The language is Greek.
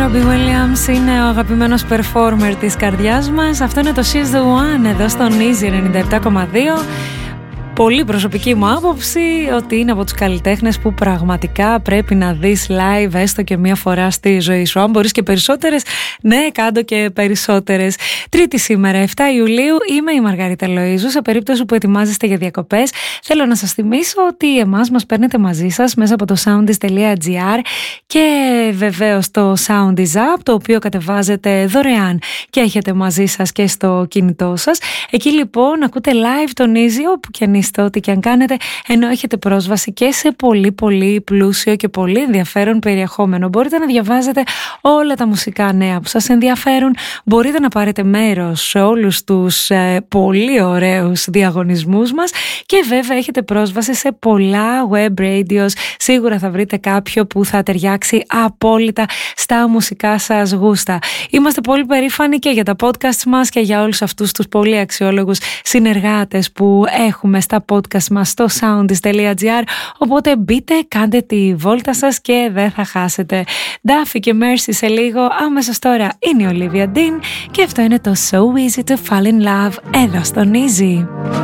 Robbie Williams είναι ο αγαπημένος performer της καρδιάς μας. Αυτό είναι το She's the One εδώ στον Easy 97,2. Πολύ προσωπική μου άποψη ότι είναι από τους καλλιτέχνες που πραγματικά πρέπει να δεις live έστω και μία φορά στη ζωή σου. Αν μπορείς και περισσότερες, ναι, κάντο και περισσότερες. Τρίτη σήμερα, 7 Ιουλίου, είμαι η Μαργαρίτα Λοΐζου. Σε περίπτωση που ετοιμάζεστε για διακοπές, θέλω να σας θυμίσω ότι εμάς μας παίρνετε μαζί σας μέσα από το soundis.gr και βεβαίως το Soundis App, το οποίο κατεβάζετε δωρεάν και έχετε μαζί σας και στο κινητό σας. Εκεί λοιπόν ακούτε live τον Easy όπου και αν είστε, ό,τι και αν κάνετε, ενώ έχετε πρόσβαση και σε πολύ πολύ πλούσιο και πολύ ενδιαφέρον περιεχόμενο. Μπορείτε να διαβάζετε όλα τα μουσικά νέα που σας ενδιαφέρουν, μπορείτε να πάρετε μέρος σε όλους τους πολύ ωραίους διαγωνισμούς μας και βέβαια έχετε πρόσβαση σε πολλά web radios. Σίγουρα θα βρείτε κάποιο που θα ταιριάξει απόλυτα στα μουσικά σας γούστα. Είμαστε πολύ περήφανοι και για τα podcasts μας και για όλους αυτούς τους πολύ αξιόλογους συνεργάτες που έχουμε στα podcast μας στο soundis.gr, οπότε μπείτε, κάντε τη βόλτα σας και δεν θα χάσετε. Ντάφι και Mercy σε λίγο, άμεσως τώρα είναι η Olivia Dean και αυτό είναι το So Easy to Fall in Love εδώ στον Easy.